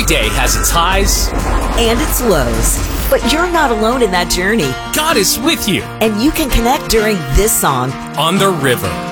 day has its highs and its lows. But you're not alone in that journey. God is with you And you can connect during this song, on the river.